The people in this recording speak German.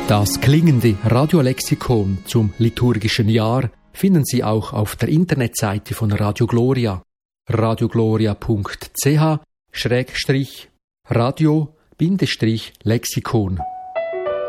Das klingende Radiolexikon zum liturgischen Jahr finden Sie auch auf der Internetseite von Radio Gloria, radiogloria.ch/radio-lexikon.